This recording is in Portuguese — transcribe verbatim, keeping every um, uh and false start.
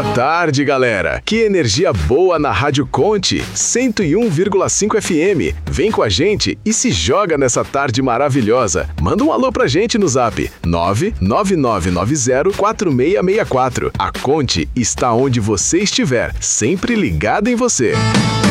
Boa tarde, galera! Que energia boa na Rádio Conte, cento e um vírgula cinco F M. Vem com a gente e se joga nessa tarde maravilhosa. Manda um alô pra gente no zap nove nove nove nove zero quatro seis seis quatro. A Conte está onde você estiver, sempre ligada em você.